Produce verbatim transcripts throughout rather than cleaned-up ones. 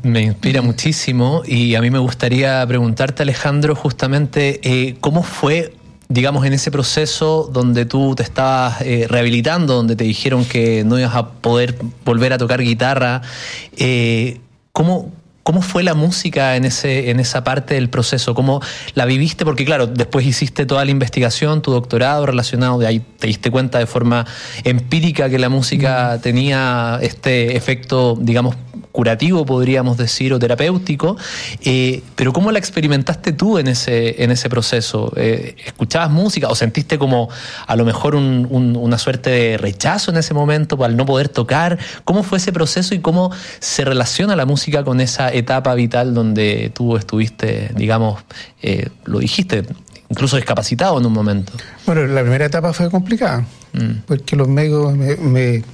me inspira muchísimo, y a mí me gustaría preguntarte, Alejandro, justamente eh, cómo fue, digamos, en ese proceso donde tú te estabas eh, rehabilitando, donde te dijeron que no ibas a poder volver a tocar guitarra. Eh, ¿cómo, ¿Cómo fue la música en ese en esa parte del proceso? ¿Cómo la viviste? Porque claro, después hiciste toda la investigación, tu doctorado relacionado, de ahí te diste cuenta de forma empírica que la música tenía este efecto, digamos, curativo, podríamos decir, o terapéutico, eh, pero ¿cómo la experimentaste tú en ese en ese proceso? Eh, ¿Escuchabas música o sentiste como a lo mejor un, un, una suerte de rechazo en ese momento al no poder tocar? ¿Cómo fue ese proceso y cómo se relaciona la música con esa etapa vital donde tú estuviste, digamos, eh, lo dijiste, incluso discapacitado en un momento? Bueno, la primera etapa fue complicada, mm. porque los médicos me, me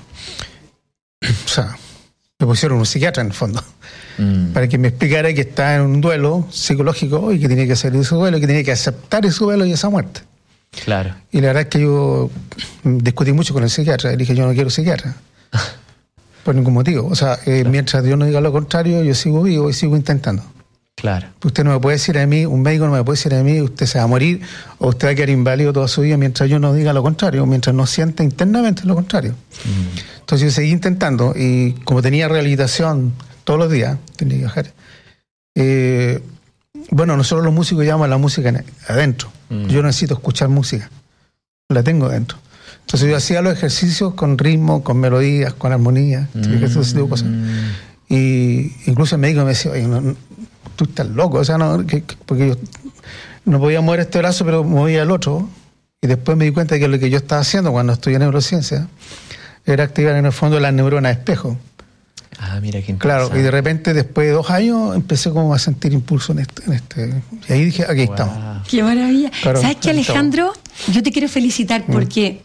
o sea, me pusieron un psiquiatra en el fondo, mm. para que me explicara que estaba en un duelo psicológico y que tenía que salir de ese duelo, y que tenía que aceptar ese duelo y esa muerte. Claro. Y la verdad es que yo discutí mucho con el psiquiatra, y dije, yo no quiero psiquiatra. Por ningún motivo. O sea, eh, claro. mientras Dios no diga lo contrario, yo sigo vivo y sigo intentando. Claro. Usted no me puede decir a mí, un médico no me puede decir a mí, usted se va a morir o usted va a quedar inválido toda su vida mientras yo no diga lo contrario, mientras no sienta internamente lo contrario. Mm. Entonces yo seguí intentando, y como tenía rehabilitación todos los días, tenía que viajar. Eh, bueno, nosotros los músicos llevamos la música adentro. Mm. Yo necesito escuchar música. La tengo adentro. Entonces yo hacía los ejercicios con ritmo, con melodías, con armonía, mm. ese tipo de cosas. Y incluso el médico me decía, oye, no, no, tú estás loco, o sea, no, que, que, porque yo no podía mover este brazo, pero movía el otro. Y después me di cuenta de que lo que yo estaba haciendo cuando estudié neurociencia era activar en el fondo las neuronas de espejo. Ah, mira qué interesante. Claro, y de repente después de dos años empecé como a sentir impulso en este, en este y ahí dije, aquí wow. estamos. Qué maravilla. Claro, ¿sabes qué, Alejandro? Yo te quiero felicitar porque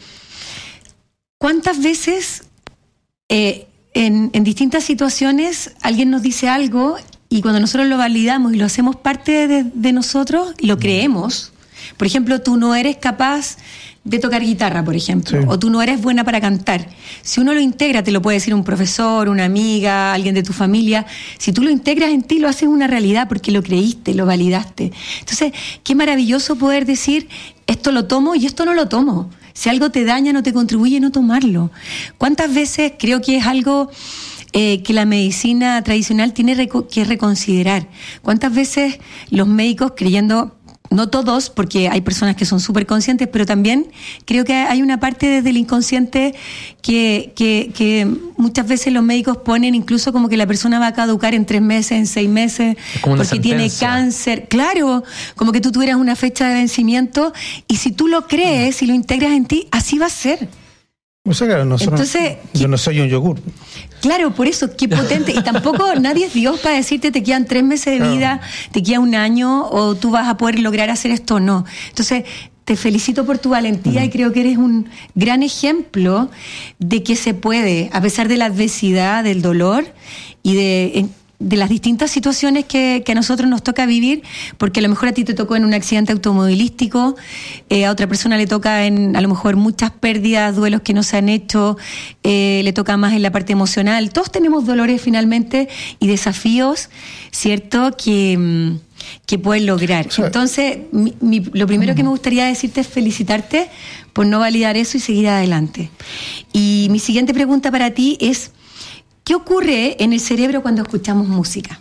¿cuántas veces eh, en, en distintas situaciones alguien nos dice algo y cuando nosotros lo validamos y lo hacemos parte de, de nosotros, lo creemos? Por ejemplo, tú no eres capaz de tocar guitarra, por ejemplo, sí. o tú no eres buena para cantar. Si uno lo integra, te lo puede decir un profesor, una amiga, alguien de tu familia. Si tú lo integras en ti, lo haces una realidad porque lo creíste, lo validaste. Entonces, qué maravilloso poder decir, esto lo tomo y esto no lo tomo. Si algo te daña, no te contribuye, no tomarlo. ¿Cuántas veces creo que es algo eh, que la medicina tradicional tiene reco- que reconsiderar? ¿Cuántas veces los médicos creyendo... No todos, porque hay personas que son súper conscientes, pero también creo que hay una parte desde el inconsciente que, que, que muchas veces los médicos ponen incluso como que la persona va a caducar en tres meses, en seis meses, porque tiene cáncer. Claro, como que tú tuvieras una fecha de vencimiento y si tú lo crees y lo integras en ti, así va a ser. O sea, claro, nosotros, Entonces, yo no soy un yogur. Claro, por eso, qué potente. Y tampoco nadie es Dios para decirte te quedan tres meses de vida, claro. te queda un año, o tú vas a poder lograr hacer esto o no. Entonces, te felicito por tu valentía uh-huh. y creo que eres un gran ejemplo de que se puede, a pesar de la adversidad, del dolor y de... de las distintas situaciones que, que a nosotros nos toca vivir, porque a lo mejor a ti te tocó en un accidente automovilístico, eh, a otra persona le toca en a lo mejor muchas pérdidas, duelos que no se han hecho, eh, le toca más en la parte emocional. Todos tenemos dolores finalmente y desafíos, ¿cierto?, que, que pueden lograr. O sea, entonces, mi, mi, lo primero uh-huh. que me gustaría decirte es felicitarte por no validar eso y seguir adelante. Y mi siguiente pregunta para ti es, ¿qué ocurre en el cerebro cuando escuchamos música?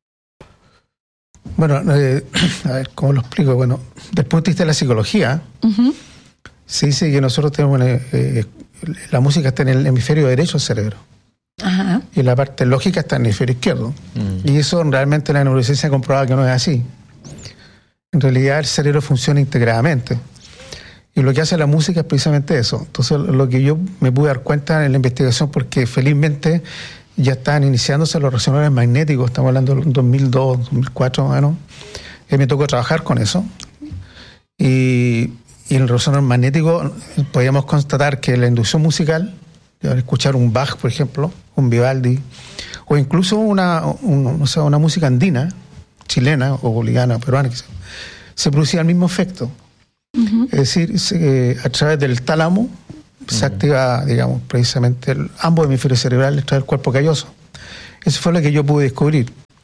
Bueno, eh, a ver, ¿cómo lo explico? Bueno, desde el punto de vista de la psicología, uh-huh. se dice que nosotros tenemos, eh, la música está en el hemisferio derecho del cerebro. Ajá. Y la parte lógica está en el hemisferio izquierdo. Mm. Y eso realmente la neurociencia ha comprobado que no es así. En realidad el cerebro funciona integradamente. Y lo que hace la música es precisamente eso. Entonces, lo que yo me pude dar cuenta en la investigación, porque felizmente ya están iniciándose los resonadores magnéticos, estamos hablando del dos mil dos, dos mil cuatro más o menos, y me tocó trabajar con eso. Y, y en el resonador magnético podíamos constatar que la inducción musical, escuchar un Bach, por ejemplo, un Vivaldi, o incluso una, un, o sea, una música andina, chilena o boliviana o peruana, se, se producía el mismo efecto. Uh-huh. Es decir, se, a través del tálamo uh-huh. se activa, digamos, precisamente el, ambos hemisferios cerebrales a través del cuerpo calloso. Eso fue lo que yo pude descubrir.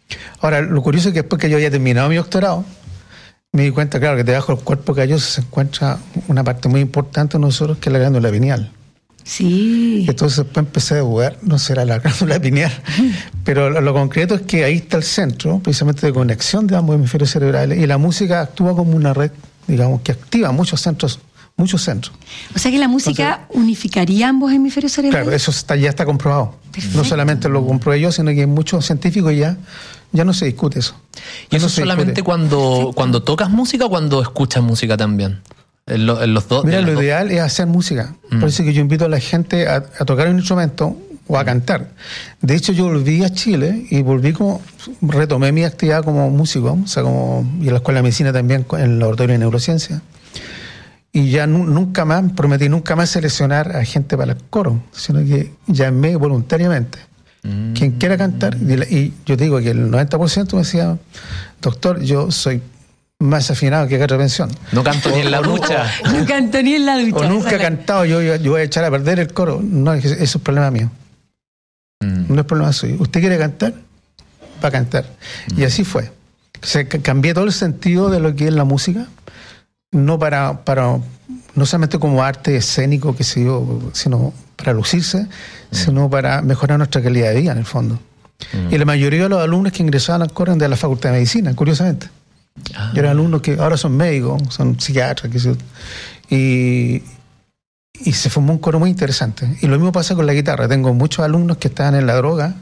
Ahora, lo curioso es que después que yo había terminado mi doctorado, me di cuenta, claro, que debajo del cuerpo calloso se encuentra una parte muy importante de nosotros, que es la glándula pineal. Sí. Entonces después empecé a dudar, no será la glándula pineal, pero lo, lo concreto es que ahí está el centro, precisamente de conexión de ambos hemisferios cerebrales, y la música actúa como una red, digamos, que activa muchos centros, muchos centros. O sea que la música Entonces, unificaría ambos hemisferios cerebrales. Claro, eso está, ya está comprobado. Perfecto. No solamente lo comprobé yo, sino que hay muchos científicos ya, ya no se discute eso. ¿Y eso no solamente cuando, cuando tocas música o cuando escuchas música también? En, lo, en los dos. Mira, lo dos. ideal es hacer música. Mm. Por eso que yo invito a la gente a, a tocar un instrumento o a cantar. De hecho, yo volví a Chile y volví como, retomé mi actividad como músico, o sea, como, y en la Escuela de Medicina también, en el laboratorio de neurociencia. Y ya nu, nunca más, prometí nunca más seleccionar a gente para el coro, sino que llamé voluntariamente. Mm. Quien quiera cantar, y, y yo digo que el noventa por ciento me decía, doctor, yo soy más afinado que retención. No canto ni en la ducha. No canto ni en la ducha. O nunca he cantado, yo, yo voy a echar a perder el coro. No, eso es problema mío. Mm. No es problema suyo. ¿Usted quiere cantar? Va a cantar. Mm. Y así fue. O sea, cambié todo el sentido de lo que es la música, no para, para no solamente como arte escénico, que sé yo, sino para lucirse, mm. sino para mejorar nuestra calidad de vida, en el fondo. Mm. Y la mayoría de los alumnos que ingresaban al coro eran de la Facultad de Medicina, curiosamente. Ah. Yo eran alumnos que ahora son médicos, son psiquiatras, que sé, y, y se formó un coro muy interesante. Y lo mismo pasa con la guitarra. Tengo muchos alumnos que estaban en la droga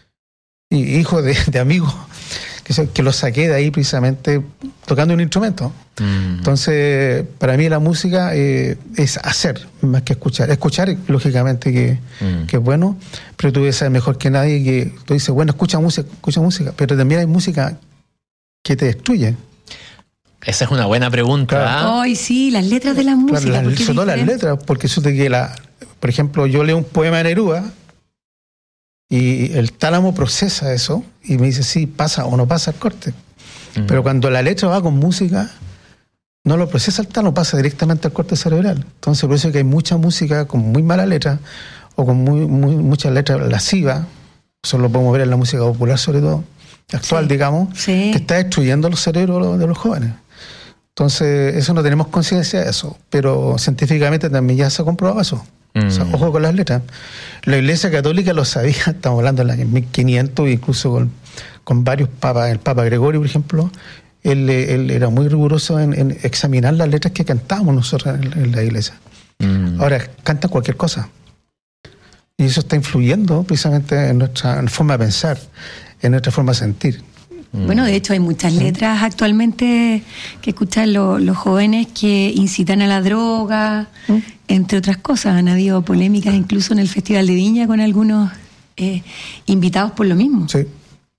y hijos de, de amigos que, que los saqué de ahí precisamente tocando un instrumento. Mm. Entonces, para mí la música eh, es hacer más que escuchar. Escuchar, lógicamente, que, mm. que es bueno, pero tú sabes mejor que nadie que tú dices, bueno, escucha música, escucha música, pero también hay música que te destruye. Esa es una buena pregunta. Claro. Ay, sí, las letras de la música. Claro, las, sobre todo las letras, porque eso de que la, por ejemplo, yo leo un poema de Neruda y el tálamo procesa eso y me dice sí, pasa o no pasa el corte. Uh-huh. Pero cuando la letra va con música, no lo procesa el tálamo, pasa directamente al corte cerebral. Entonces, por eso es que hay mucha música con muy mala letra o con muy, muy muchas letras lascivas. Eso lo podemos ver en la música popular, sobre todo actual, sí, digamos, sí, que está destruyendo los cerebros de los jóvenes. Entonces, eso no tenemos conciencia de eso, pero científicamente también ya se ha comprobado eso. Mm. O sea, ojo con las letras. La Iglesia Católica lo sabía, estamos hablando del año mil quinientos, incluso con, con varios papas, el Papa Gregorio, por ejemplo, él, él era muy riguroso en, en examinar las letras que cantábamos nosotros en, en la Iglesia. Mm. Ahora, cantan cualquier cosa. Y eso está influyendo precisamente en nuestra en forma de pensar, en nuestra forma de sentir. Bueno, de hecho hay muchas letras actualmente que escuchan lo, los jóvenes que incitan a la droga, ¿Mm? entre otras cosas. Han habido polémicas incluso en el Festival de Viña con algunos eh, invitados por lo mismo. Sí.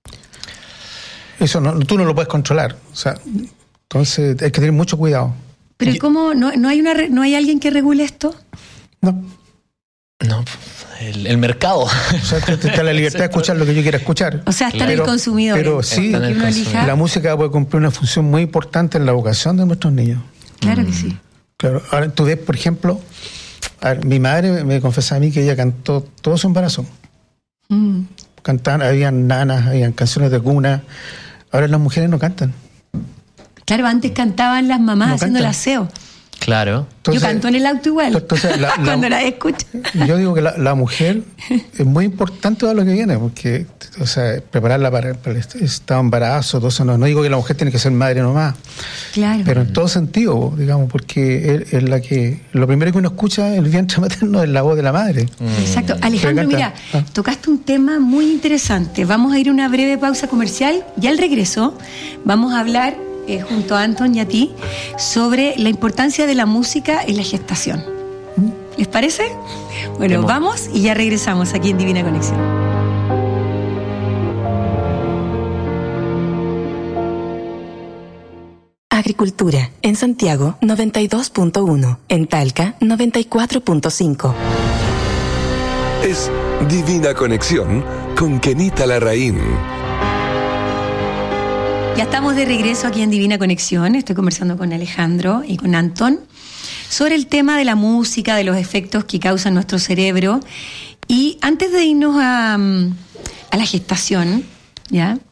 Eso no, tú no lo puedes controlar. O sea, entonces hay que tener mucho cuidado. Pero ¿y cómo? ¿No, no hay una no hay alguien que regule esto? No. No, el, el mercado. O sea, está la libertad de escuchar lo que yo quiera escuchar. O sea, está claro, en el consumidor. Pero sí, la música puede cumplir una función muy importante en la educación de nuestros niños. Claro mm. que sí. Claro. Ahora tú ves, por ejemplo, a ver, mi madre me confesaba a mí que ella cantó todo su embarazo. Mm. Cantaban, habían nanas, habían canciones de cuna. Ahora las mujeres no cantan. Claro, antes cantaban las mamás no haciendo cantan. El aseo. Claro. Entonces, yo canto en el auto igual. Entonces, la, la, cuando la escucho. Yo digo que la, la mujer es muy importante para lo que viene, porque, o sea, prepararla para, para el estado de embarazo, todo eso. No, no digo que la mujer tiene que ser madre nomás. Claro. Pero en todo sentido, digamos, porque es, es la que. Lo primero que uno escucha en el vientre materno es la voz de la madre. Mm. Exacto. Alejandro, mira, ah. tocaste un tema muy interesante. Vamos a ir a una breve pausa comercial y al regreso vamos a hablar. Eh, junto a Anton y a ti, sobre la importancia de la música en la gestación. ¿Les parece? Bueno, Demo. vamos y ya regresamos aquí en Divina Conexión. Agricultura, en Santiago noventa y dos punto uno, en Talca noventa y cuatro punto cinco. Es Divina Conexión con Kenita Larraín. Ya estamos de regreso aquí en Divina Conexión. Estoy conversando con Alejandro y con Antón sobre el tema de la música, de los efectos que causa nuestro cerebro. Y antes de irnos a, a la gestación, ¿ya?